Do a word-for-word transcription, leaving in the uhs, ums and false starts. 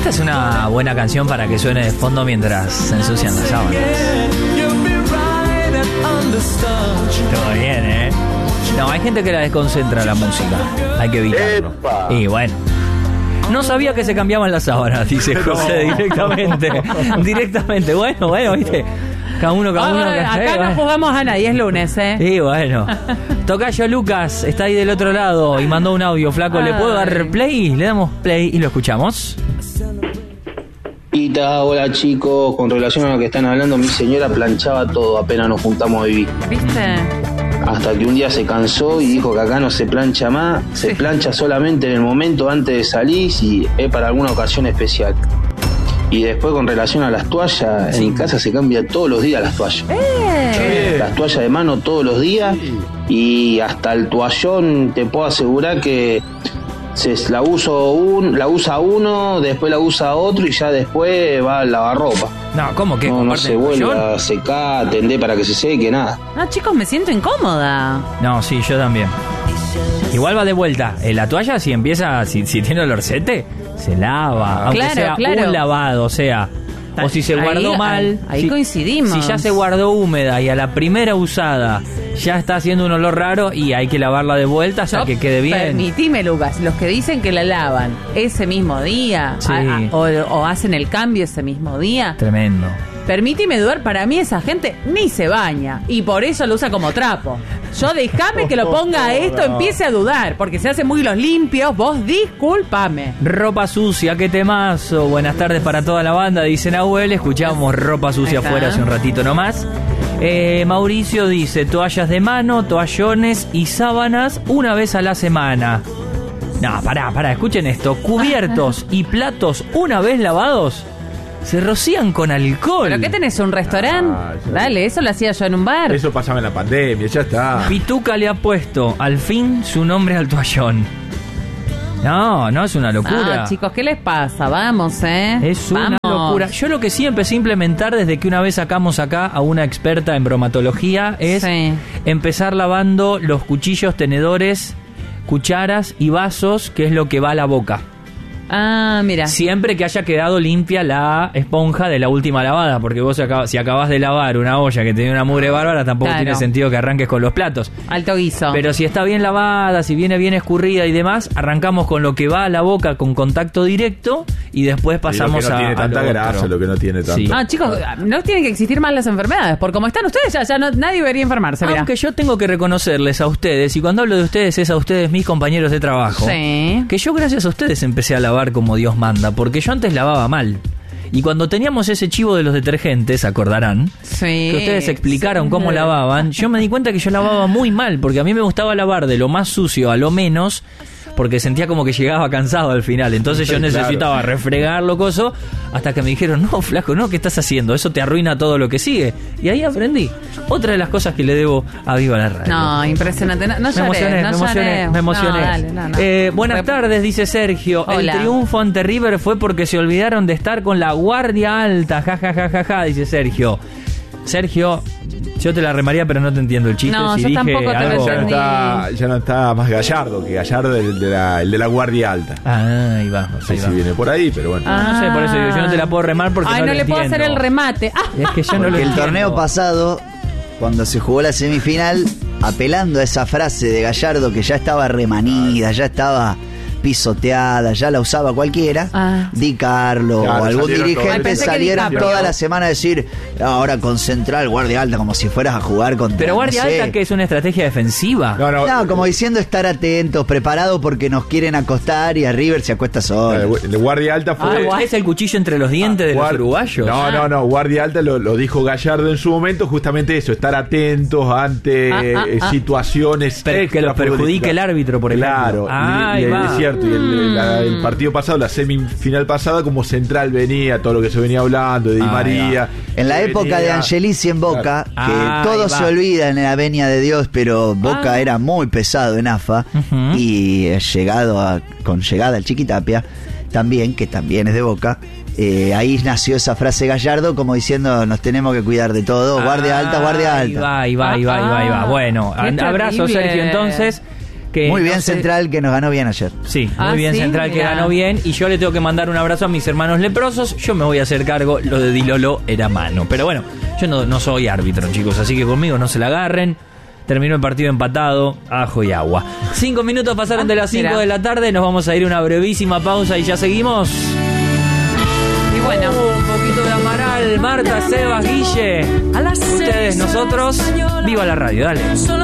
Esta es una buena canción para que suene de fondo mientras se ensucian las sábanas. Todo bien, ¿eh? No, hay gente que la desconcentra la música. Hay que evitarlo. ¡Epa! Y bueno. No sabía que se cambiaban las sábanas, dice José, directamente. Directamente. Bueno, bueno, viste. Cada uno, cada uno. Ah, acá eh, no bueno. jugamos a nadie, es lunes, ¿eh? Y bueno. Tocayo Lucas está ahí del otro lado y mandó un audio, flaco. ¿Le puedo dar play? Le damos play y lo escuchamos. Ita, hola chicos, con relación a lo que están hablando, mi señora planchaba todo apenas nos juntamos a vivir. ¿Viste? Hasta que un día se cansó y dijo que acá no se plancha más, se plancha solamente en el momento antes de salir y es para alguna ocasión especial. Y después con relación a las toallas, en mi casa se cambia todos los días las toallas. ¡Eh! Las toallas de mano todos los días y hasta el toallón te puedo asegurar que se, la, uso un, la usa uno, después la usa otro y ya después va al lavarropa. No, ¿cómo que? No, no se vuelve a secar, tender para que se seque, nada. No, chicos, me siento incómoda. No, sí, yo también. Igual va de vuelta. En la toalla, si empieza, si, si tiene olorcete, se lava. Aunque Claro, sea claro. un lavado, o sea. O si se guardó Ahí- mal. ahí si- coincidimos. Si ya se guardó húmeda y a la primera usada ya está haciendo un olor raro y hay que lavarla de vuelta hasta Yo- que quede bien. Permitime, Lucas, los que dicen que la lavan ese mismo día Sí. a- a- o, o hacen el cambio ese mismo día, Tremendo. permíteme dudar, para mí esa gente ni se baña y por eso lo usa como trapo. Yo déjame que lo ponga a esto, empiece a dudar, porque se hacen muy los limpios, vos discúlpame. Ropa sucia, qué temazo. Buenas tardes para toda la banda, dice Nahuel. Escuchamos Ropa Sucia Ahí está. afuera hace un ratito nomás. Eh, Mauricio dice toallas de mano, toallones y sábanas una vez a la semana. No, pará, pará, escuchen esto. Cubiertos y platos una vez lavados se rocían con alcohol. ¿Pero qué tenés, un restaurante? Ah, ya. Dale, eso lo hacía yo en un bar. Eso pasaba en la pandemia, ya está. Pituca le ha puesto al fin su nombre al toallón. No, no, es una locura. Ah, chicos, ¿qué les pasa? Vamos, ¿eh? Es una Vamos. locura. Yo lo que sí empecé a implementar desde que una vez sacamos acá a una experta en bromatología es Sí. empezar lavando los cuchillos, tenedores, cucharas y vasos, que es lo que va a la boca. Ah, mira. Siempre que haya quedado limpia la esponja de la última lavada, porque vos acabas, si acabas de lavar una olla que tenía una mugre bárbara, tampoco Claro. tiene sentido que arranques con los platos. Alto guiso. Pero si está bien lavada, si viene bien escurrida y demás, arrancamos con lo que va a la boca con contacto directo y después pasamos lo que no a tiene a tanta lo grasa, otro. lo que no tiene tanto. Sí. Ah, chicos, no tienen que existir más las enfermedades, porque como están ustedes, ya, ya no, nadie debería enfermarse, mirá. Aunque yo tengo que reconocerles a ustedes, y cuando hablo de ustedes es a ustedes, mis compañeros de trabajo, Sí. que yo gracias a ustedes empecé a lavar como Dios manda, porque yo antes lavaba mal. Y cuando teníamos ese chivo de los detergentes, acordarán, Sí. que ustedes explicaron Sí. cómo lavaban, yo me di cuenta que yo lavaba muy mal, porque a mí me gustaba lavar de lo más sucio a lo menos, porque sentía como que llegaba cansado al final. Entonces yo Sí, necesitaba claro. refregarlo, coso, hasta que me dijeron, no, flaco, no, ¿qué estás haciendo? Eso te arruina todo lo que sigue. Y ahí aprendí. Otra de las cosas que le debo a Viva la Radio. No, impresionante. No, no Me lloré, emocioné, no me emocioné, lloré. me emocioné. No, dale, no, no. Eh, buenas Rep- tardes, dice Sergio. Hola. El triunfo ante River fue porque se olvidaron de estar con la guardia alta. Ja, ja, ja, ja, ja, dice Sergio. Sergio, yo te la remaría, pero no te entiendo el chiste. No, si yo dije tampoco te lo algo... Ya no, entendí. está, ya no está más Gallardo, que Gallardo es el de la, el de la Guardia Alta. Ah, ahí va. No ahí sé si va. viene por ahí, pero bueno. Ah. No sé, por eso digo, yo no te la puedo remar porque Ay, no no, lo le puedo hacer entiendo. el remate. Ah, Es que yo no lo Porque el entiendo. torneo pasado, cuando se jugó la semifinal, apelando a esa frase de Gallardo que ya estaba remanida, ya estaba pisoteada, ya la usaba cualquiera, Ah. Di Carlo Claro, o algún salieron todos. dirigente Ay, pensé que salieron DiCaprio. toda la semana a decir, ahora con Central, guardia alta, como si fueras a jugar contra, Pero guardia no sé. alta, que es una estrategia defensiva. No, no. No, como diciendo estar atentos, preparados porque nos quieren acostar y a River se acuesta solo. El de Guardia Alta Ah, fue. es el cuchillo entre los dientes de los Guar- uruguayos. No, no, no. Guardia Alta lo, lo dijo Gallardo en su momento, justamente eso, estar atentos ante Ah, ah, eh, ah. situaciones Pero que lo perjudique el árbitro, por ejemplo. Claro, Ah, y, y ahí va. es cierto. Y el, la- el partido pasado, la semifinal pasada, como Central venía, todo lo que se venía hablando de Di Ah, ahí María. En la que época de venía- Angelici en Boca, Claro. que Ah, todo ahí se va. olvida en la venia de Dios, pero Boca Ah. era muy pesado en A F A, Ujú. y eh, llegado a, con llegada al Chiquitapia, también, que también es de Boca, eh, ahí nació esa frase Gallardo como diciendo nos tenemos que cuidar de todo, guardia alta, guardia Ahí alta. va, ahí va, ahí va, ahí va, ahí va. Bueno, Qué an- abrazo terrible. Sergio entonces. Que Muy no bien sé- Central, que nos ganó bien ayer. Sí, muy Ah, bien ¿sí? Central, que Mirá. ganó bien. Y yo le tengo que mandar un abrazo a mis hermanos leprosos. Yo me voy a hacer cargo. Lo de Dilolo era mano. Pero bueno, yo no, no soy árbitro, chicos. Así que conmigo no se la agarren. Terminó el partido empatado, ajo y agua. Cinco minutos pasaron Ah, de las cinco mira. de la tarde. Nos vamos a ir a una brevísima pausa y ya seguimos. Y bueno, Uh, un poquito de Amaral, Marta, Sebas, Guille. A las seis Ustedes, nosotros. Viva la radio, dale. Solo